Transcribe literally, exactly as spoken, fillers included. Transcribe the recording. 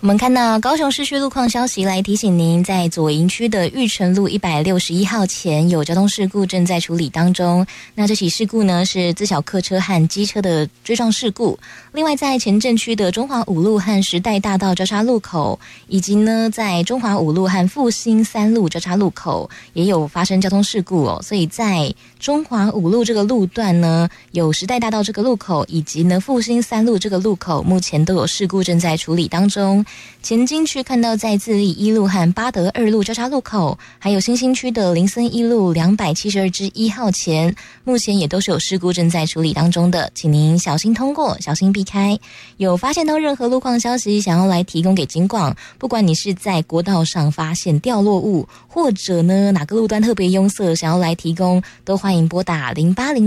我们看到高雄市区路况消息，来提醒您，在左营区的玉成路一百六十一号前有交通事故正在处理当中。那这起事故呢是自小客车和机车的追撞事故。另外在前镇区的中华五路和时代大道交叉路口，以及呢在中华五路和复兴三路交叉路口也有发生交通事故哦。所以在中华五路这个路段呢，有时代大道这个路口，以及呢复兴三路这个路口，目前都有事故正在处理当中。前进区看到在自立一路和八德二路交叉路口，还有新兴区的林森一路两百七十二之一号前，目前也都是有事故正在处理当中的，请您小心通过，小心避开。有发现到任何路况消息想要来提供给警广，不管你是在国道上发现掉落物，或者呢哪个路段特别拥塞想要来提供，都欢迎拨打零八零